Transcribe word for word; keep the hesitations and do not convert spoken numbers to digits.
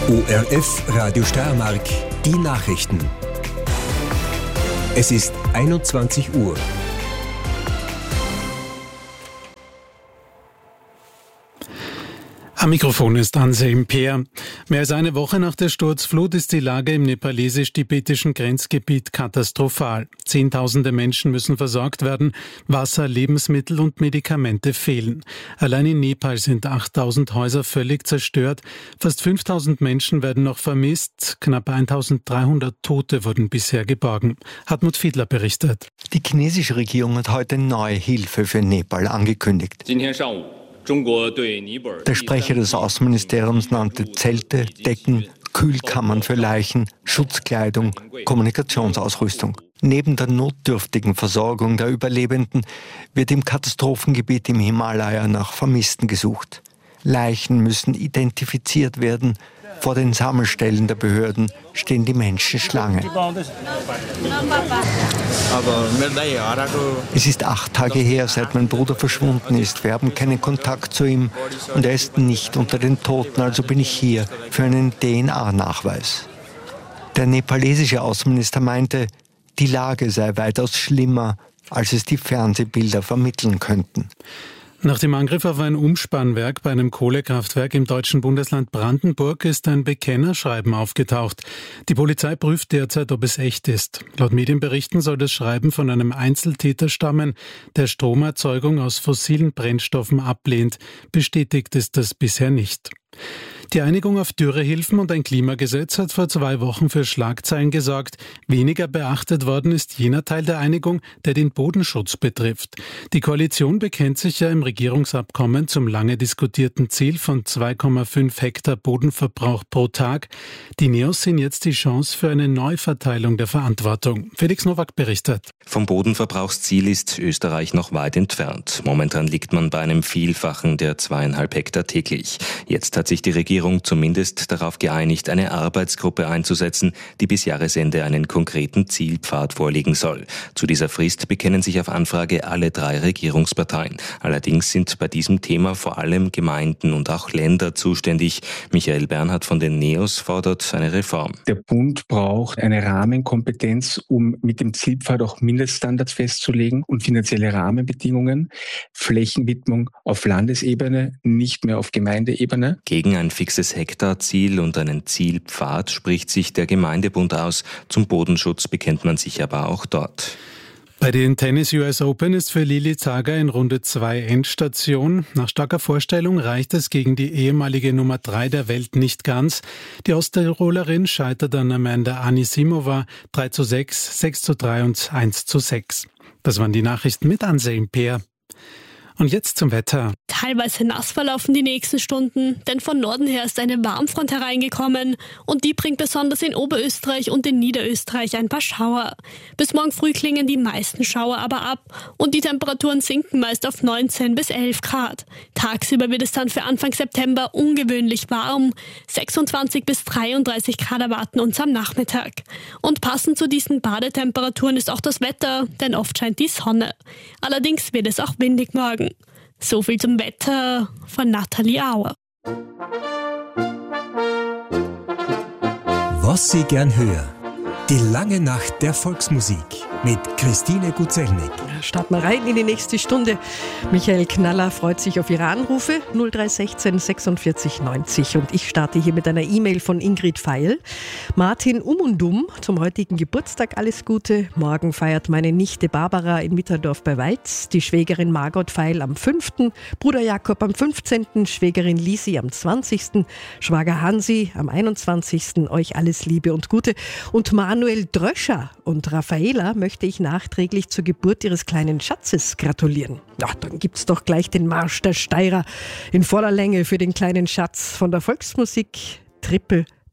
O R F Radio Steiermark, die Nachrichten. Es ist einundzwanzig Uhr. Am Mikrofon ist Ansem Peer. Mehr als eine Woche nach der Sturzflut ist die Lage im nepalesisch-tibetischen Grenzgebiet katastrophal. Zehntausende Menschen müssen versorgt werden, Wasser, Lebensmittel und Medikamente fehlen. Allein in Nepal sind achttausend Häuser völlig zerstört, fast fünftausend Menschen werden noch vermisst, knapp eintausenddreihundert Tote wurden bisher geborgen. Hartmut Fiedler berichtet. Die chinesische Regierung hat heute neue Hilfe für Nepal angekündigt. Der Sprecher des Außenministeriums nannte Zelte, Decken, Kühlkammern für Leichen, Schutzkleidung, Kommunikationsausrüstung. Neben der notdürftigen Versorgung der Überlebenden wird im Katastrophengebiet im Himalaya nach Vermissten gesucht. Leichen müssen identifiziert werden. Vor den Sammelstellen der Behörden stehen die Menschen Schlange. Es ist acht Tage her, seit mein Bruder verschwunden ist. Wir haben keinen Kontakt zu ihm und er ist nicht unter den Toten, also bin ich hier für einen D N A-Nachweis. Der nepalesische Außenminister meinte, die Lage sei weitaus schlimmer, als es die Fernsehbilder vermitteln könnten. Nach dem Angriff auf ein Umspannwerk bei einem Kohlekraftwerk im deutschen Bundesland Brandenburg ist ein Bekennerschreiben aufgetaucht. Die Polizei prüft derzeit, ob es echt ist. Laut Medienberichten soll das Schreiben von einem Einzeltäter stammen, der Stromerzeugung aus fossilen Brennstoffen ablehnt. Bestätigt ist das bisher nicht. Die Einigung auf Dürrehilfen und ein Klimagesetz hat vor zwei Wochen für Schlagzeilen gesorgt. Weniger beachtet worden ist jener Teil der Einigung, der den Bodenschutz betrifft. Die Koalition bekennt sich ja im Regierungsabkommen zum lange diskutierten Ziel von zwei Komma fünf Hektar Bodenverbrauch pro Tag. Die Neos sehen jetzt die Chance für eine Neuverteilung der Verantwortung. Felix Nowak berichtet. Vom Bodenverbrauchsziel ist Österreich noch weit entfernt. Momentan liegt man bei einem Vielfachen der zweieinhalb Hektar täglich. Jetzt hat sich die Regierung zumindest darauf geeinigt, eine Arbeitsgruppe einzusetzen, die bis Jahresende einen konkreten Zielpfad vorlegen soll. Zu dieser Frist bekennen sich auf Anfrage alle drei Regierungsparteien. Allerdings sind bei diesem Thema vor allem Gemeinden und auch Länder zuständig. Michael Bernhard von den Neos fordert eine Reform. Der Bund braucht eine Rahmenkompetenz, um mit dem Zielpfad auch Mindeststandards festzulegen und finanzielle Rahmenbedingungen. Flächenwidmung auf Landesebene, nicht mehr auf Gemeindeebene. Gegen ein fixes Hektarziel und einen Zielpfad spricht sich der Gemeindebund aus. Zum Bodenschutz bekennt man sich aber auch dort. Bei den Tennis U S Open ist für Lili Zager in Runde zwei Endstation. Nach starker Vorstellung reicht es gegen die ehemalige Nummer drei der Welt nicht ganz. Die Osttirolerin scheitert an Amanda Anisimova drei zu sechs, sechs zu drei und eins zu sechs. Das waren die Nachrichten mit Ansem Peer. Und jetzt zum Wetter. Teilweise nass verlaufen die nächsten Stunden, denn von Norden her ist eine Warmfront hereingekommen und die bringt besonders in Oberösterreich und in Niederösterreich ein paar Schauer. Bis morgen früh klingen die meisten Schauer aber ab und die Temperaturen sinken meist auf neunzehn bis elf Grad. Tagsüber wird es dann für Anfang September ungewöhnlich warm. sechsundzwanzig bis dreiunddreißig Grad erwarten uns am Nachmittag. Und passend zu diesen Badetemperaturen ist auch das Wetter, denn oft scheint die Sonne. Allerdings wird es auch windig morgen. So viel zum Wetter von Nathalie Auer. Was Sie gern hören. Die lange Nacht der Volksmusik mit Christine Gutzelnig. Starten wir rein in die nächste Stunde. Michael Knaller freut sich auf Ihre Anrufe null drei sechzehn sechsundvierzig neunzig und ich starte hier mit einer E-Mail von Ingrid Feil. Martin um und um zum heutigen Geburtstag alles Gute. Morgen feiert meine Nichte Barbara in Mitterdorf bei Weiz, die Schwägerin Margot Feil am fünften, Bruder Jakob am fünfzehnten, Schwägerin Lisi am zwanzigsten, Schwager Hansi am einundzwanzigsten Euch alles Liebe und Gute. Und Manuel Dröscher und Raffaela möchte ich nachträglich zur Geburt ihres kleinen Schatzes gratulieren. Ja, dann gibt's doch gleich den Marsch der Steirer in voller Länge für den kleinen Schatz von der Volksmusik. Triple